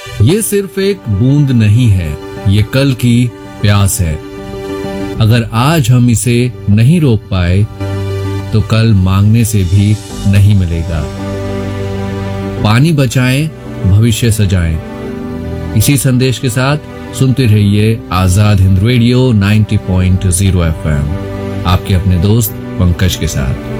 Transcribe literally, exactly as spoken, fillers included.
ये सिर्फ एक बूंद नहीं है, ये कल की प्यास है। अगर आज हम इसे नहीं रोक पाए तो कल मांगने से भी नहीं मिलेगा। पानी बचाएं, भविष्य सजाएं। इसी संदेश के साथ सुनते रहिए आजाद हिंद रेडियो नब्बे पॉइंट शून्य एफ एम, आपके अपने दोस्त पंकज के साथ।